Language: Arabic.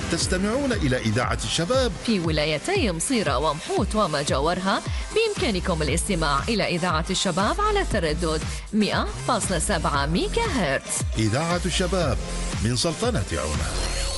تستمعون إلى إذاعة الشباب في ولايتي مصيرة ومحوط وما جاورها. بإمكانكم الاستماع إلى إذاعة الشباب على تردد 100.7 ميجا هرتز. إذاعة الشباب من سلطنة عمان.